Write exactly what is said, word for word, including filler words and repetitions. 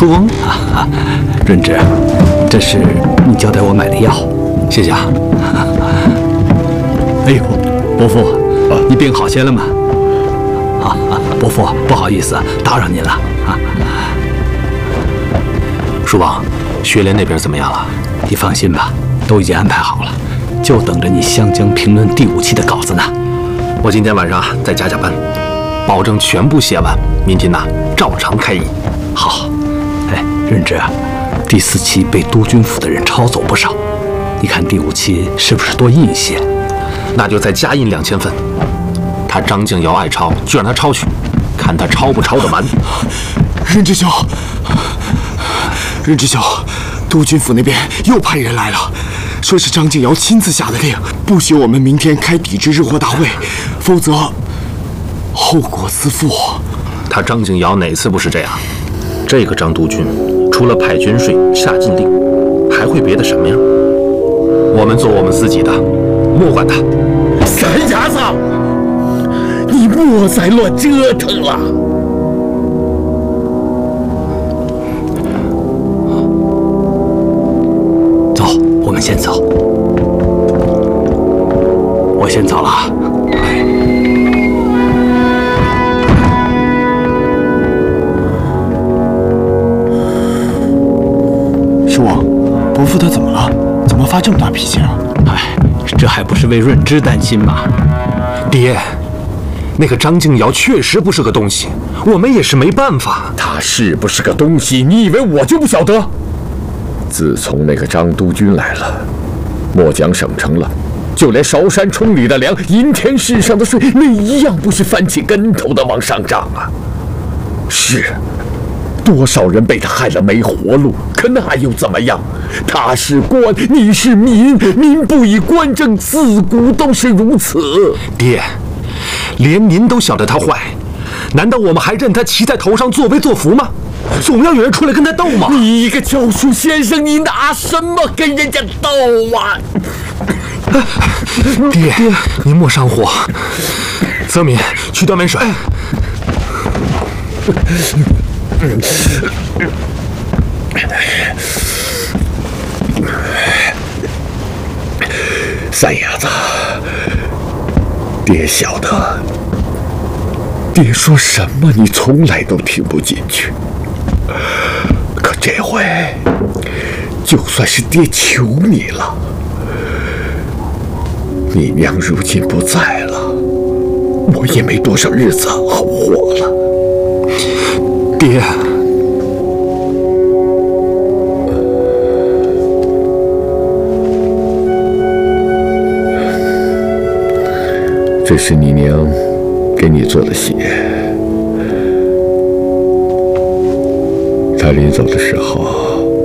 叔公，啊，润之，这是你交代我买的药，谢谢啊。哎呦，伯父，啊、你病好些了吗？啊啊，伯父，不好意思，打扰您了啊。 叔王，薛莲那边怎么样了？ 你放心吧，都已经安排好了，就等着你湘江评论第五期的稿子呢。 我今天晚上再加加班，保证全部写完，明天呐照常开议。 好。哎，润之啊，第四期被督军府的人抄走不少，你看第五期是不是多印一些？ 那就再加印两千份。他张敬尧爱抄，就让他抄去，看他抄不抄得完。 润之兄，润之兄，督军府那边又派人来了，说是张敬尧亲自下的令，不许我们明天开抵制日货大会，否则后果自负。 他张敬尧哪次不是这样？这个张督军除了派军税、下禁令，还会别的什么呀？我们做我们自己的，莫管他。 三伢子，你莫再乱折腾了。 走，我们先走。我先走了。 叔王，伯父他怎么了？怎么发这么大脾气啊？ 哎，这还不是为润之担心吗？ 爹，那个张敬尧确实不是个东西，我们也是没办法。 他是不是个东西？你以为我就不晓得？自从那个张督军来了，墨江省城了，就连韶山冲里的粮、银田市上的税，那一样不是翻起跟头的往上涨啊！是。多少人被他害了没活路，可那又怎么样？他是官，你是民，民不以官正，自古都是如此。 爹，连您都晓得他坏，难道我们还任他骑在头上作威作福吗？总要有人出来跟他斗吗？ 你一个教书先生，你拿什么跟人家斗啊？ 爹，您莫上火。泽敏，去端碗水。 三伢子，爹晓得，爹说什么你从来都听不进去。可这回，就算是爹求你了，你娘如今不在了，我也没多少日子好活了。 爹， 这是你娘给你做的鞋，她临走的时候